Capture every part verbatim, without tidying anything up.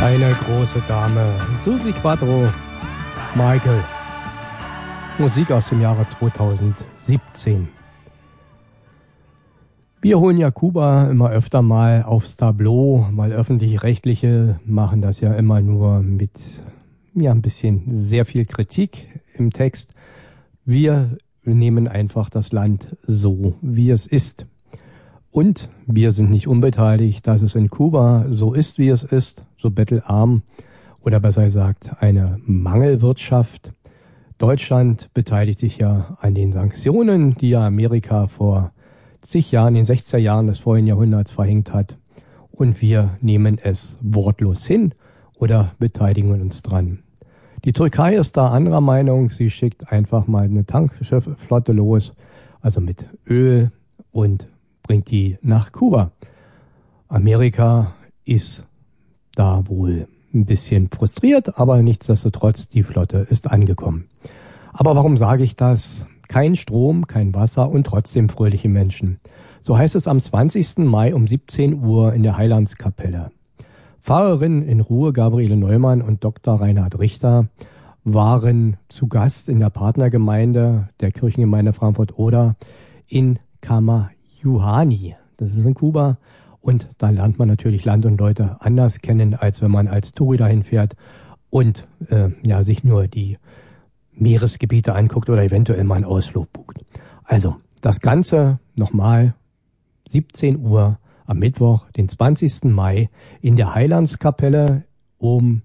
Eine große Dame, Susi Quatro, Michael. Musik aus dem Jahre zweitausendsiebzehn. Wir holen ja Kuba immer öfter mal aufs Tableau, weil öffentlich-rechtliche machen das ja immer nur mit ja, ein bisschen sehr viel Kritik im Text. Wir nehmen einfach das Land so, wie es ist. Und wir sind nicht unbeteiligt, dass es in Kuba so ist, wie es ist, so bettelarm oder besser gesagt eine Mangelwirtschaft. Deutschland beteiligt sich ja an den Sanktionen, die ja Amerika vor zig Jahren, in den sechziger Jahren des vorigen Jahrhunderts verhängt hat. Und wir nehmen es wortlos hin oder beteiligen uns dran. Die Türkei ist da anderer Meinung. Sie schickt einfach mal eine Tankschiffflotte los, also mit Öl, und bringt die nach Kuba. Amerika ist da wohl ein bisschen frustriert, aber nichtsdestotrotz, die Flotte ist angekommen. Aber warum sage ich das? Kein Strom, kein Wasser und trotzdem fröhliche Menschen. So heißt es am zwanzigsten Mai um siebzehn Uhr in der Heilandskapelle. Pfarrerin in Ruhe Gabriele Neumann und Doktor Reinhard Richter waren zu Gast in der Partnergemeinde der Kirchengemeinde Frankfurt-Oder in Kamayuhani. Das ist in Kuba. Und da lernt man natürlich Land und Leute anders kennen, als wenn man als Touri dahin fährt und äh, ja sich nur die Meeresgebiete anguckt oder eventuell mal einen Ausflug bucht. Also das Ganze nochmal siebzehn Uhr am Mittwoch, den zwanzigsten Mai in der Heilandskapelle, um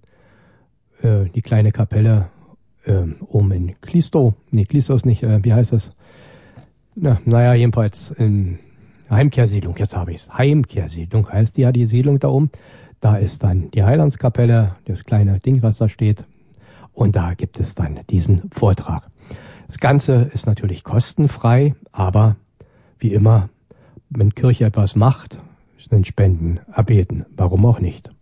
äh, die kleine Kapelle äh, um in Klisto, nee Klisto ist nicht, äh, wie heißt das? Na, naja, jedenfalls in Heimkehrsiedlung, jetzt habe ich es. Heimkehrsiedlung heißt ja die Siedlung da oben. Da ist dann die Heilandskapelle, das kleine Ding, was da steht. Und da gibt es dann diesen Vortrag. Das Ganze ist natürlich kostenfrei, aber wie immer, wenn Kirche etwas macht, sind Spenden erbeten. Warum auch nicht?